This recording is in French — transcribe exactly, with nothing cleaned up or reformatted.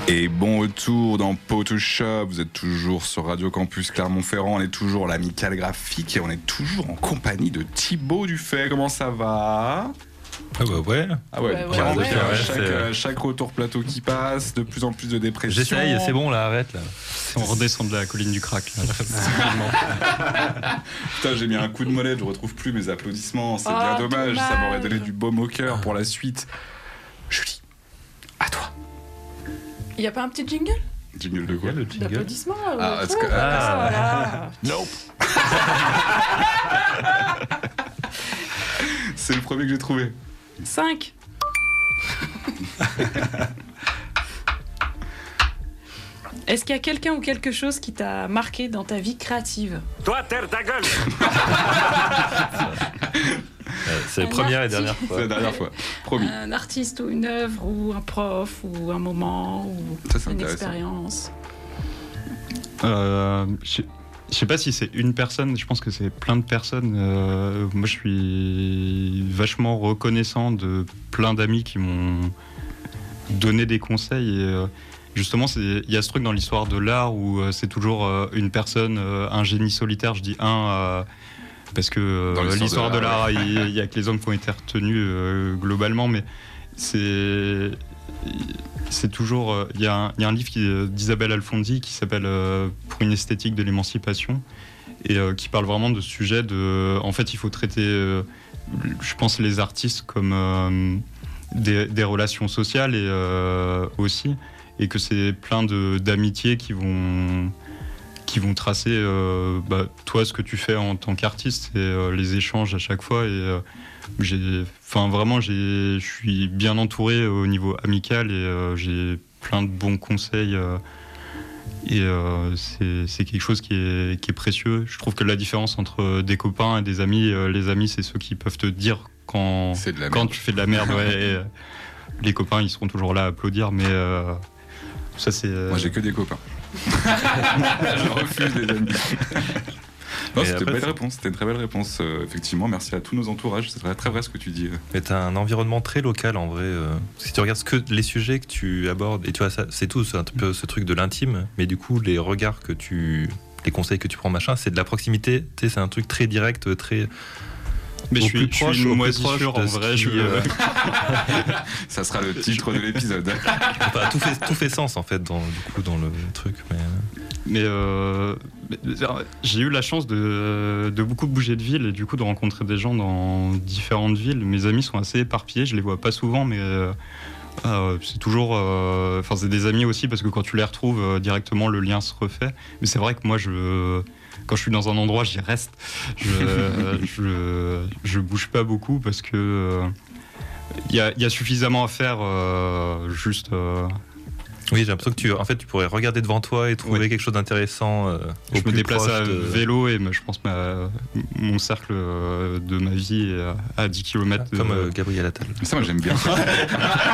Et bon retour dans Photoshop, vous êtes toujours sur Radio Campus Clermont-Ferrand, on est toujours l'Amicale Graphique et on est toujours en compagnie de Thibaut Dufay. Comment ça va ? Ah bah ouais. Ah ouais, ouais, ouais, carrément, ouais, ouais, chaque, c'est... euh, chaque retour plateau qui passe, de plus en plus de dépression. J'essaye, c'est bon là, arrête là. On redescend de la colline du crack là. Putain, j'ai mis un coup de molette, je retrouve plus mes applaudissements, c'est oh, bien dommage, dommage, ça m'aurait donné du baume au cœur pour la suite. Julie, à toi. Il n'y a pas un petit jingle Jingle de quoi ? Le jingle. d'applaudissements Ah, euh, est-ce que- ah, voilà. Nope. C'est le premier que j'ai trouvé. cinq. Est-ce qu'il y a quelqu'un ou quelque chose qui t'a marqué dans ta vie créative ? Toi, terre ta gueule. Euh, c'est la Un première et artiste. dernière C'est fois. la dernière fois. Promis. Un artiste ou une œuvre ou un prof ou un moment ou Ça, c'est une intéressant. expérience. Euh, je je sais pas si c'est une personne, je pense que c'est plein de personnes. Euh, moi, je suis vachement reconnaissant de plein d'amis qui m'ont donné des conseils. Et euh, justement, c'est- il y a ce truc dans l'histoire de l'art où euh, c'est toujours euh, une personne, euh, un génie solitaire. Je dis un euh, parce que euh, Dans l'histoire l'histoire de de l'art, l'art, il il y a que les hommes qui ont été retenus euh, globalement, mais c'est c'est toujours. euh, Il y, a un- il y a un livre qui, euh, d'Isabelle Alfonsi qui s'appelle euh, Pour une esthétique de l'émancipation et euh, qui parle vraiment de ce sujet de. En fait, il faut traiter, euh, je pense, les artistes comme euh, des, des relations sociales et euh, aussi, et que c'est plein de d'amitiés qui vont qui vont tracer euh, bah, toi ce que tu fais en tant qu'artiste et euh, les échanges à chaque fois et euh, j'ai enfin vraiment j'ai je suis bien entouré au niveau amical et euh, j'ai plein de bons conseils euh, et euh, c'est c'est quelque chose qui est qui est précieux. Je trouve que la différence entre des copains et des amis, euh, les amis c'est ceux qui peuvent te dire quand C'est de la quand merde. tu fais de la merde, ouais, et, euh, les copains ils seront toujours là à applaudir, mais euh, ça c'est euh, Moi, j'ai que des copains. Je refuse les amis. Non, Mais c'était une après, belle c'est- réponse, c'était une très belle réponse. Euh, effectivement, merci à tous nos entourages. C'est très, très vrai ce que tu dis. Mais t'as un environnement très local en vrai. euh, Si tu regardes ce que les sujets que tu abordes, et tu vois, ça, c'est tout, c'est un peu ce truc de l'intime, mais du coup, les regards que tu. Les conseils que tu prends, machin, c'est de la proximité. Tu sais, c'est un truc très direct, très. mais au je suis, plus je suis proche, une au plus moisissure proche en de ce vrai. qui, Je, euh, Ça sera le titre de l'épisode. Enfin, tout, fait, tout fait sens en fait, dans, du coup, dans le truc. Mais... mais euh, mais, euh, j'ai eu la chance de, de beaucoup bouger de ville et du coup de rencontrer des gens dans différentes villes. Mes amis sont assez éparpillés, je les vois pas souvent, mais euh, euh, c'est toujours. euh, Enfin, c'est des amis aussi parce que quand tu les retrouves euh, directement, le lien se refait. Mais c'est vrai que moi, je. Quand je suis dans un endroit, j'y reste. Je, je, je bouge pas beaucoup parce que il y a, y a suffisamment à faire. euh, juste. euh, Oui, j'ai l'impression que tu, en fait, tu pourrais regarder devant toi et trouver Oui. quelque chose d'intéressant. euh, au je me plus déplace proche à de- vélo et ma- je pense ma, mon cercle euh, de ma vie est à- à dix kilomètres. Comme euh, Gabriel Attal. Ça, moi, j'aime bien.